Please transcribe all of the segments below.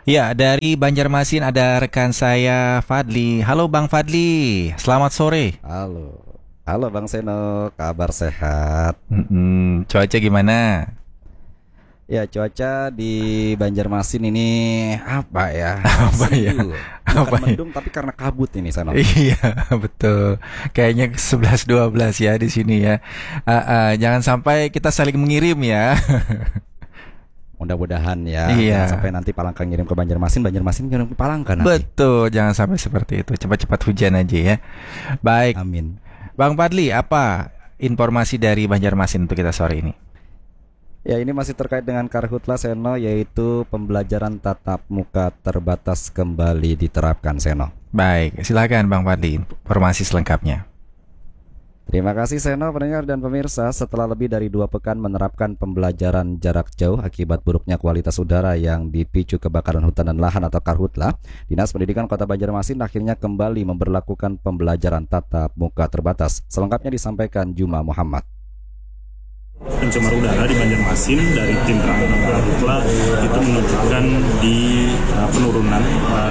Ya, dari Banjarmasin ada rekan saya Fadli. Halo Bang Fadli, selamat sore. Halo, halo Bang Seno, kabar sehat? Cuaca gimana? Ya cuaca di Banjarmasin ini apa ya? Apa ya? Sendu, bukan Apa ya? mendung tapi karena kabut ini Seno. Iya, betul. Kayaknya 11-12 ya di sini ya. Jangan sampai kita saling mengirim ya. Mudah-mudahan ya, jangan Iya, sampai nanti Palangka ngirim ke Banjarmasin, Banjarmasin ngirim ke Palangka nanti. betul. Jangan sampai seperti itu. Cepat-cepat hujan aja ya. Baik, Amin. Bang Fadli, apa informasi dari Banjarmasin untuk kita sore ini? Ya ini masih terkait dengan Karhutla Seno, yaitu pembelajaran tatap muka terbatas kembali diterapkan Seno. Baik, silakan Bang Fadli informasi selengkapnya. Terima kasih Seno, pendengar dan pemirsa. Setelah lebih dari 2 pekan menerapkan pembelajaran jarak jauh akibat buruknya kualitas udara yang dipicu kebakaran hutan dan lahan atau karhutla, Dinas Pendidikan Kota Banjarmasin akhirnya kembali memberlakukan pembelajaran tatap muka terbatas. Selengkapnya disampaikan Juma Muhammad. Pencemar udara di Banjarmasin dari tim penanganan karhutla itu menunjukkan di penurunan.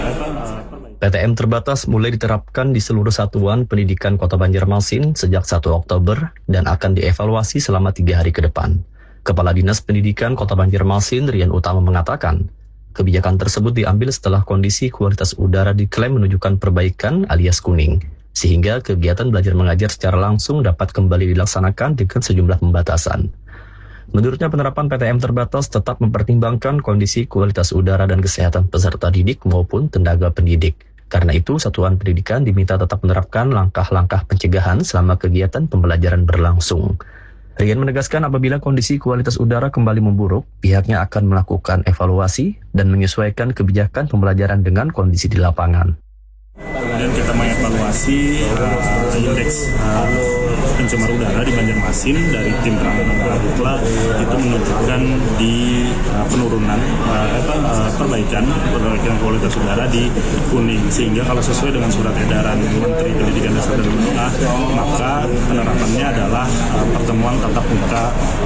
PTM terbatas mulai diterapkan di seluruh satuan pendidikan Kota Banjarmasin sejak 1 Oktober dan akan dievaluasi selama 3 hari ke depan. Kepala Dinas Pendidikan Kota Banjarmasin, Rian Utama mengatakan, kebijakan tersebut diambil setelah kondisi kualitas udara diklaim menunjukkan perbaikan alias kuning, sehingga kegiatan belajar mengajar secara langsung dapat kembali dilaksanakan dengan sejumlah pembatasan. Menurutnya penerapan PTM terbatas tetap mempertimbangkan kondisi kualitas udara dan kesehatan peserta didik maupun tenaga pendidik. Karena itu, satuan pendidikan diminta tetap menerapkan langkah-langkah pencegahan selama kegiatan pembelajaran berlangsung. Rian menegaskan apabila kondisi kualitas udara kembali memburuk, pihaknya akan melakukan evaluasi dan menyesuaikan kebijakan pembelajaran dengan kondisi di lapangan. Kemudian kita mengevaluasi indeks pencemar udara di Banjarmasin dari tim penanganan karhutla itu menunjukkan di penurunan perbaikan kualitas udara di kuning, sehingga kalau sesuai dengan surat edaran Menteri Pendidikan Dasar dan Menengah, maka penerapannya adalah pertemuan tatap muka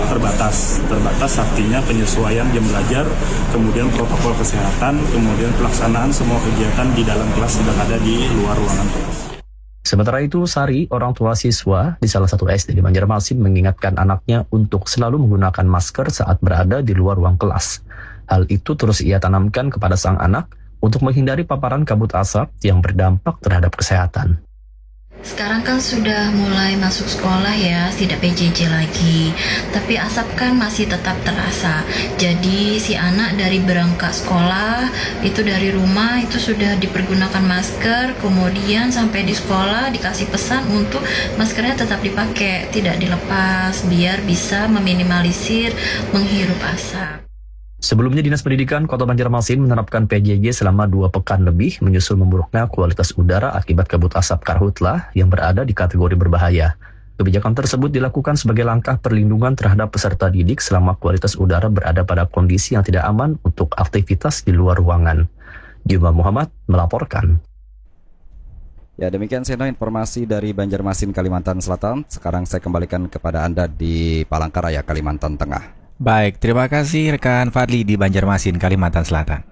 terbatas artinya penyesuaian jam belajar, kemudian protokol kesehatan, kemudian pelaksanaan semua kegiatan di dalam kelas sedang ada di luar ruangan kelas. Sementara itu, Sari, orang tua siswa di salah satu SD di Banjarmasin mengingatkan anaknya untuk selalu menggunakan masker saat berada di luar ruang kelas. Hal itu terus ia tanamkan kepada sang anak untuk menghindari paparan kabut asap yang berdampak terhadap kesehatan. Sekarang kan sudah mulai masuk sekolah ya, tidak PJJ lagi. Tapi asap kan masih tetap terasa. Jadi si anak dari berangkat sekolah, itu dari rumah itu sudah dipergunakan masker. Kemudian sampai di sekolah dikasih pesan untuk maskernya tetap dipakai, tidak dilepas, biar bisa meminimalisir menghirup asap. Sebelumnya, Dinas Pendidikan Kota Banjarmasin menerapkan PJJ selama 2 pekan lebih menyusul memburuknya kualitas udara akibat kabut asap karhutla yang berada di kategori berbahaya. Kebijakan tersebut dilakukan sebagai langkah perlindungan terhadap peserta didik selama kualitas udara berada pada kondisi yang tidak aman untuk aktivitas di luar ruangan. Juma Muhammad melaporkan. Ya demikian Seno informasi dari Banjarmasin, Kalimantan Selatan. Sekarang saya kembalikan kepada Anda di Palangkaraya, Kalimantan Tengah. Baik, terima kasih rekan Fadli di Banjarmasin, Kalimantan Selatan.